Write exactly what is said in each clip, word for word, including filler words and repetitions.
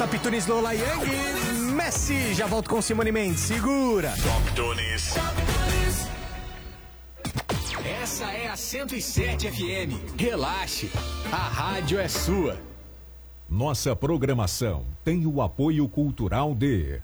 Top Tunes, Lola Young, Messi, já volto com Simone Mendes, segura. Top Tunes. Essa é a cento e sete F M. Relaxe, a rádio é sua. Nossa programação tem o apoio cultural de...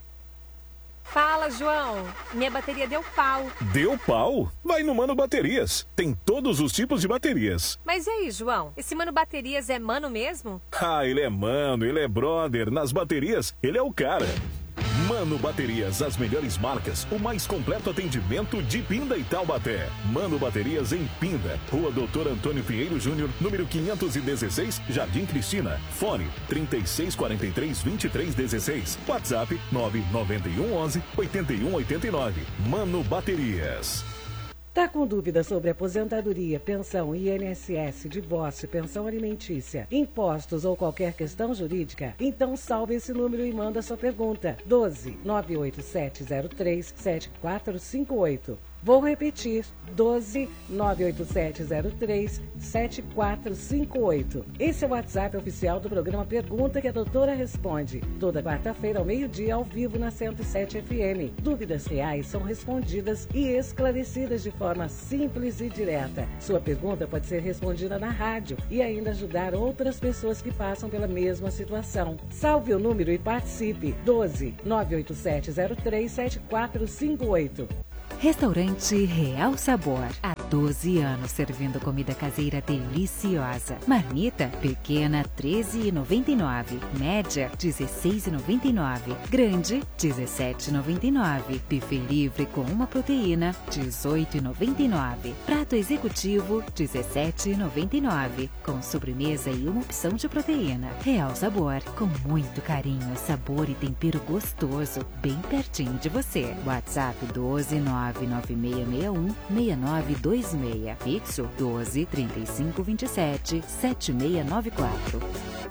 Fala, João. Minha bateria deu pau. Deu pau? Vai no Mano Baterias. Tem todos os tipos de baterias. Mas e aí, João? Esse Mano Baterias é mano mesmo? Ah, ele é mano, ele é brother. Nas baterias, ele é o cara. Mano Baterias, as melhores marcas, o mais completo atendimento de Pinda e Taubaté. Mano Baterias em Pinda, Rua Doutor Antônio Pinheiro Júnior, número quinhentos e dezesseis, Jardim Cristina. Fone trinta e seis quarenta e três, vinte e três dezesseis. WhatsApp nove nove um onze, oito um oito nove. Mano Baterias. Tá com dúvida sobre aposentadoria, pensão, I N S S, divórcio, pensão alimentícia, impostos ou qualquer questão jurídica? Então salve esse número e manda sua pergunta. doze, nove oito sete zero três, sete quatro cinco oito. Vou repetir, doze, nove oito sete zero três, sete quatro cinco oito. Esse é o WhatsApp oficial do programa Pergunta que a Doutora Responde. Toda quarta-feira ao meio-dia, ao vivo na cento e sete F M. Dúvidas reais são respondidas e esclarecidas de forma simples e direta. Sua pergunta pode ser respondida na rádio e ainda ajudar outras pessoas que passam pela mesma situação. Salve o número e participe. doze, nove oito sete zero três, sete quatro cinco oito. Restaurante Real Sabor. Há doze anos servindo comida caseira deliciosa. Marmita pequena treze reais e noventa e nove centavos. Média dezesseis reais e noventa e nove centavos. Grande dezessete reais e noventa e nove centavos. Buffet livre com uma proteína dezoito reais e noventa e nove centavos. Prato executivo dezessete reais e noventa e nove centavos. Com sobremesa e uma opção de proteína. Real Sabor, com muito carinho, sabor e tempero gostoso, bem pertinho de você. WhatsApp doze, nove nove seis seis um, seis nove dois seis. Fixo doze, trinta e cinco, vinte e sete, sete seis nove quatro.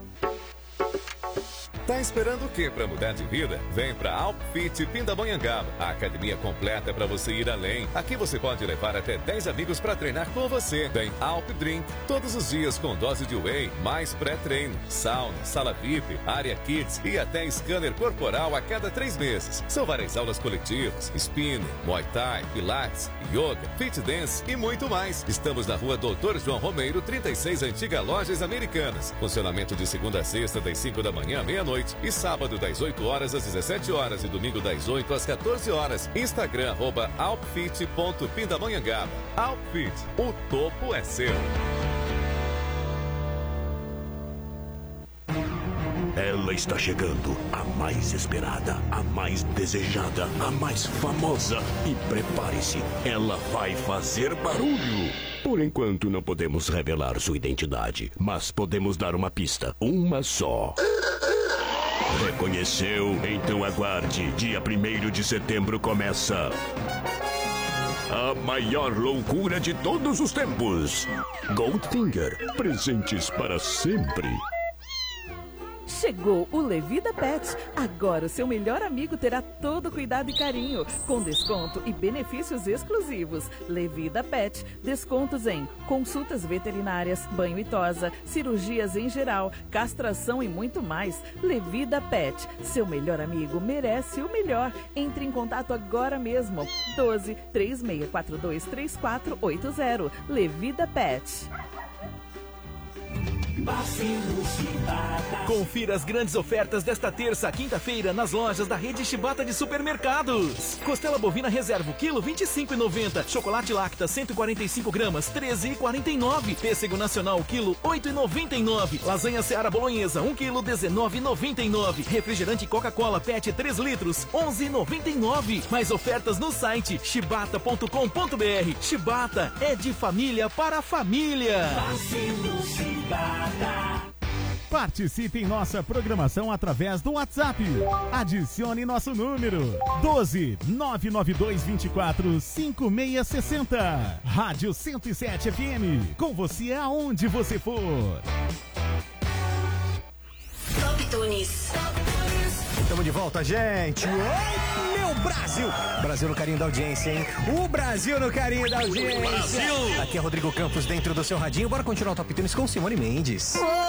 Tá esperando o que para mudar de vida? Vem pra Alpfit Pindamonhangaba, a academia completa para você ir além. Aqui você pode levar até dez amigos para treinar com você. Tem Alp Drink todos os dias com dose de whey, mais pré-treino, sauna, sala V I P, área kids e até scanner corporal a cada três meses. São várias aulas coletivas, spinning, muay thai, pilates, yoga, fit dance e muito mais. Estamos na rua Doutor João Romeiro, trinta e seis, Antiga Lojas Americanas. Funcionamento de segunda a sexta, das cinco da manhã à meia-noite. E sábado das oito horas às dezessete horas e domingo das oito às quatorze horas. Instagram, arroba alpfit ponto pindamonhangaba. Alpfit, o topo é seu. Ela está chegando, a mais esperada, a mais desejada, a mais famosa. E prepare-se, ela vai fazer barulho. Por enquanto não podemos revelar sua identidade, mas podemos dar uma pista, uma só. Reconheceu? Então aguarde. Dia primeiro de setembro começa a maior loucura de todos os tempos. Goldfinger. Presentes para sempre. Chegou o Levida Pet. Agora o seu melhor amigo terá todo cuidado e carinho, com desconto e benefícios exclusivos. Levida Pet. Descontos em consultas veterinárias, banho e tosa, cirurgias em geral, castração e muito mais. Levida Pet. Seu melhor amigo merece o melhor. Entre em contato agora mesmo. doze, três seis quatro dois, três quatro oito zero. Levida Pet. Confira as grandes ofertas desta terça, quinta-feira, nas lojas da rede Shibata de supermercados. Costela bovina reserva, quilo vinte e cinco reais e noventa centavos. Chocolate Lacta, cento e quarenta e cinco gramas, treze reais e quarenta e nove centavos. Pêssego nacional, quilo, oito reais e noventa e nove centavos. Lasanha Seara Bolonhesa, um quilo, dezenove reais e noventa e nove centavos. Refrigerante Coca-Cola Pet, três litros, onze reais e noventa e nove centavos. Mais ofertas no site shibata ponto com ponto br. Shibata é de família para família. Participe em nossa programação através do WhatsApp. Adicione nosso número doze, nove nove dois, vinte e quatro, cinco seis seis zero. Rádio cento e sete F M. Com você aonde você for. Top Tunes. Estamos de volta, gente. Oi, meu Brasil. Brasil no carinho da audiência, hein? O Brasil no carinho da audiência. Brasil. Aqui é Rodrigo Campos dentro do seu radinho. Bora continuar o Top Tunes com Simone Mendes.